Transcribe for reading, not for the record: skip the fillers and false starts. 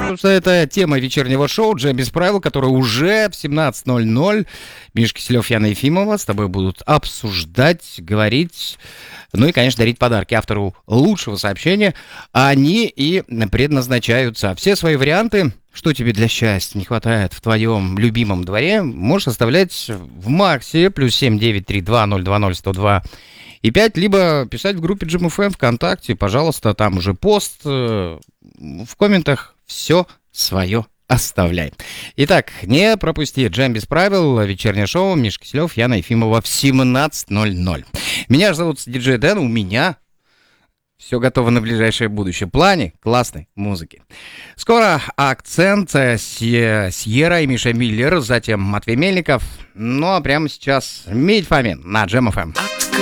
потому что это тема вечернего шоу «Джем без правил», которое уже в 17:00 Миша Киселев, Яна Ефимова с тобой будут обсуждать, говорить, ну и, конечно, дарить подарки автору лучшего сообщения. Они и предназначаются. Все свои варианты, что тебе для счастья не хватает в твоем любимом дворе, можешь оставлять в Максе +7 932 020 102 и 5, либо писать в группе Джем ФМ ВКонтакте, пожалуйста, там уже пост, в комментах все свое оставляй. Итак, не пропусти «Джем без правил», вечернее шоу, Миша Киселев, Яна Ефимова в 17:00. Меня же зовут диджей Дэн, у меня все готово на ближайшее будущее. В плане классной музыки. Скоро «Акцент», Сьерра и Миша Миллер, затем Матвей Мельников. Ну а прямо сейчас Митя Фомин на Джем ФМ.